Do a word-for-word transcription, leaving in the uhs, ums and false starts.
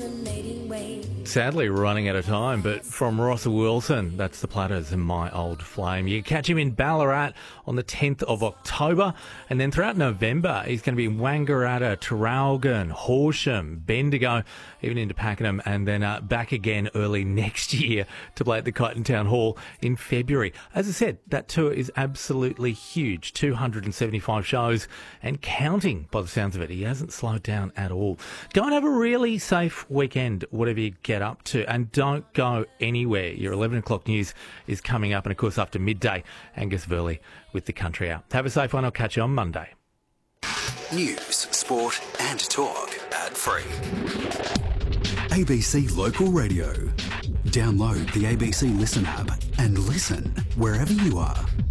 fascinating way. Sadly, we're running out of time, but from Ross Wilson, that's the Platters and My Old Flame. You can catch him in Ballarat on the tenth of October, and then throughout November, he's going to be in Wangaratta, Traralgon, Horsham, Bendigo, even into Pakenham, and then uh, back again early next year to play at the Kyneton Town Hall in February. As I said, that tour is absolutely huge, two hundred seventy-five shows and counting by the sounds of it. He hasn't slowed down at all. Go and have a really safe weekend, whatever you get up to, and don't go anywhere. Your eleven o'clock news is coming up, and of course after midday, Angus Verley with the Country Hour. Have a safe one. I'll catch you on Monday. News, sport and talk. Ad-free. A B C Local Radio. Download the A B C Listen app and listen wherever you are.